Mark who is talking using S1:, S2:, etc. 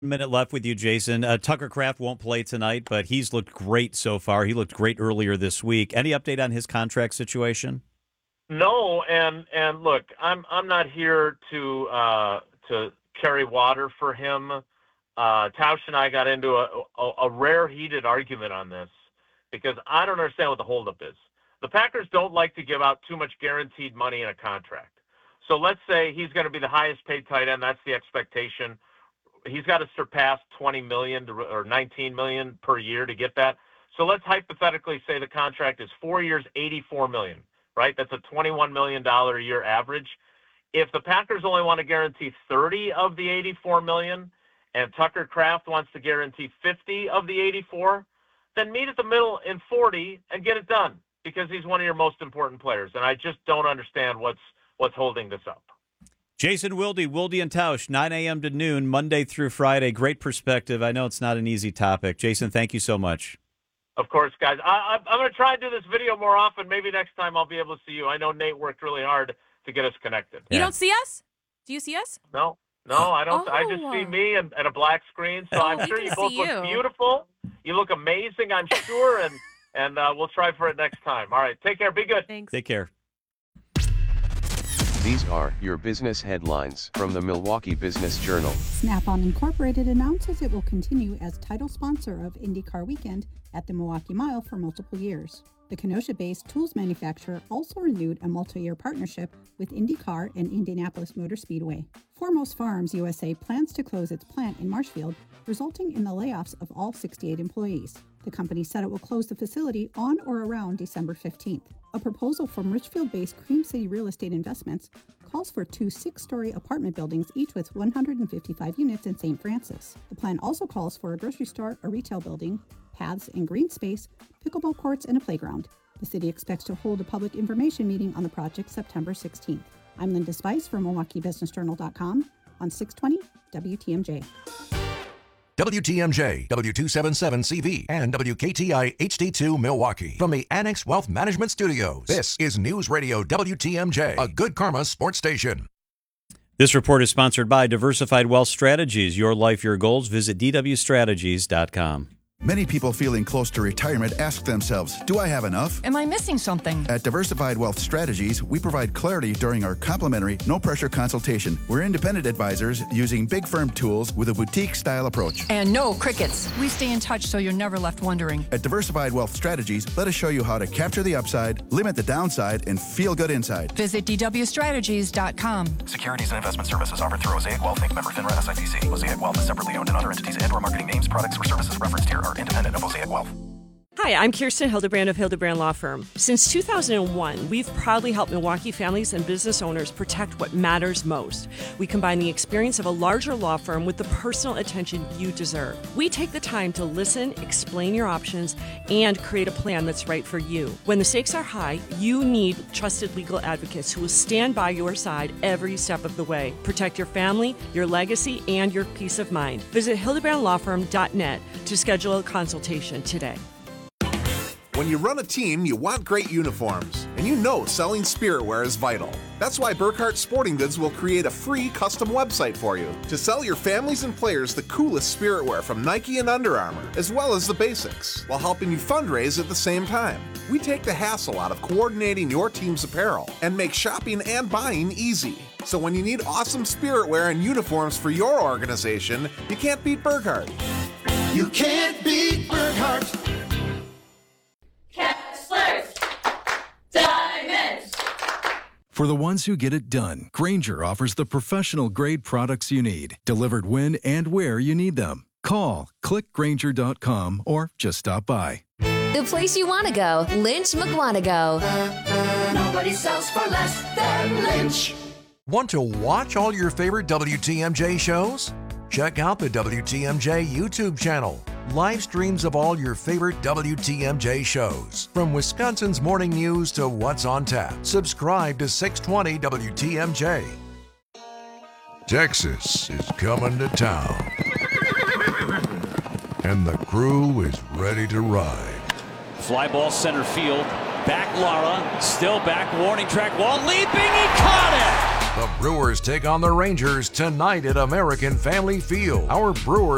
S1: Minute left with you, Jason. Tucker Kraft won't play tonight, but he's looked great so far. He looked great earlier this week. Any update on his contract situation?
S2: No, and look, I'm not here to carry water for him. Tausch and I got into a rare heated argument on this because I don't understand what the holdup is. The Packers don't like to give out too much guaranteed money in a contract. So let's say he's going to be the highest paid tight end. That's the expectation. He's got to surpass $20 million or $19 million per year to get that. So let's hypothetically say the contract is 4 years, $84 million, right? That's a $21 million a year average. If the Packers only want to guarantee 30 of the 84 million and Tucker Kraft wants to guarantee 50 of the 84, then meet at the middle in 40 and get it done because he's one of your most important players. And I just don't understand what's holding this up.
S1: Jason Wilde and Tausch, 9 a.m. to noon, Monday through Friday. Great perspective. I know it's not an easy topic. Jason, thank you so much.
S2: Of course, guys. I'm going to try and do this video more often. Maybe next time I'll be able to see you. I know Nate worked really hard to get us connected.
S3: You don't see us? Do you see us?
S2: No, I don't. I just see me and a black screen. So I'm sure you both look beautiful. You look amazing, I'm sure, and we'll try for it next time. All right, take care. Be good.
S3: Thanks.
S1: Take care.
S4: These are your business headlines from the Milwaukee Business Journal.
S5: Snap-on Incorporated announces it will continue as title sponsor of IndyCar Weekend at the Milwaukee Mile for multiple years. The Kenosha-based tools manufacturer also renewed a multi-year partnership with IndyCar and Indianapolis Motor Speedway. Foremost Farms USA plans to close its plant in Marshfield, resulting in the layoffs of all 68 employees. The company said it will close the facility on or around December 15th. A proposal from Richfield-based Cream City Real Estate Investments calls for 2 6-story apartment buildings, each with 155 units in St. Francis. The plan also calls for a grocery store, a retail building, paths and green space, pickleball courts, and a playground. The city expects to hold a public information meeting on the project September 16th. I'm Linda Spice from MilwaukeeBusinessJournal.com on 620 WTMJ.
S6: WTMJ, W277CV, and WKTI HD2 Milwaukee. From the Annex Wealth Management Studios, this is News Radio WTMJ, a Good Karma sports station.
S1: This report is sponsored by Diversified Wealth Strategies. Your life, your goals. Visit dwstrategies.com.
S7: Many people feeling close to retirement ask themselves, do I have enough?
S8: Am I missing something?
S7: At Diversified Wealth Strategies, we provide clarity during our complimentary, no-pressure consultation. We're independent advisors using big firm tools with a boutique-style approach.
S8: And no crickets. We stay in touch so you're never left wondering.
S7: At Diversified Wealth Strategies, let us show you how to capture the upside, limit the downside, and feel good inside.
S8: Visit dwstrategies.com.
S9: Securities and investment services offered through Mosaic Wealth Inc. Member FINRA SIPC. Mosaic Wealth is separately owned, and other entities and/or marketing names, products, or services referenced here are independent of Mosaic Wealth.
S10: Hi, I'm Kirsten Hildebrand of Hildebrand Law Firm. Since 2001, we've proudly helped Milwaukee families and business owners protect what matters most. We combine the experience of a larger law firm with the personal attention you deserve. We take the time to listen, explain your options, and create a plan that's right for you. When the stakes are high, you need trusted legal advocates who will stand by your side every step of the way. Protect your family, your legacy, and your peace of mind. Visit hildebrandlawfirm.net to schedule a consultation today.
S11: When you run a team, you want great uniforms, and you know selling spiritwear is vital. That's why Burkhart Sporting Goods will create a free custom website for you to sell your families and players the coolest spiritwear from Nike and Under Armour, as well as the basics, while helping you fundraise at the same time. We take the hassle out of coordinating your team's apparel and make shopping and buying easy. So when you need awesome spiritwear and uniforms for your organization, you can't beat Burkhart.
S12: You can't beat Burkhart.
S13: Kessler's Diamonds.
S14: For the ones who get it done, Grainger offers the professional-grade products you need, delivered when and where you need them. Call, click Grainger.com, or just stop by.
S15: The place you want to go, Lynch McWanago.
S12: Nobody sells for less than Lynch.
S6: Want to watch all your favorite WTMJ shows? Check out the WTMJ YouTube channel. Live streams of all your favorite WTMJ shows. From Wisconsin's morning news to what's on tap. Subscribe to 620 WTMJ.
S16: Texas is coming to town. And the crew is ready to ride.
S17: Fly ball center field. Back Lara. Still back. Warning track wall. Leaping. He caught it.
S6: The Brewers take on the Rangers tonight at American Family Field. Our Brewers